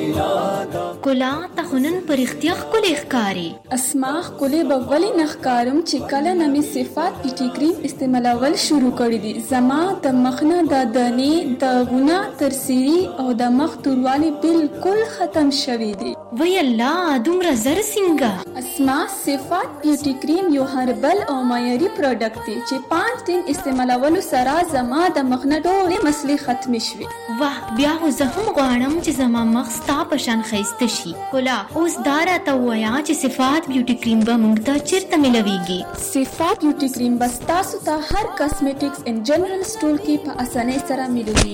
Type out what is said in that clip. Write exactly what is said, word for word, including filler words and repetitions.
کلا ته خو نن په رښتیا ښکلې ښکارې. اسما ښکلې به ولې نه ښکارم چې کله نه مې صفات بیوټي کریم استعمالول شروع کړي دي. زما د مخ نه د دانې داغونه تر سیري او د مخ توروالی بالکل ختم شوي دي. وی الله دومره زر څنګه؟ اسما صفات بیوټي کریم یو هربل او معیاري پروډکټ دی چې پانچ دن استعمالولو سره زما د مخ نه ټولې مسلې ختمې شوې. واه بیا خو زه هم غواړم چې زما مخ ستا په شان ښایسته شي. کلا اوس دا راته ووایه چې صفات بیوټي کریم به موږ ته چیرته میلویږي؟ صفات بیوټي کریم به ستاسو ته هر کاسمیټکس ان جنرال سټور کې په اسانۍ سره میلوي.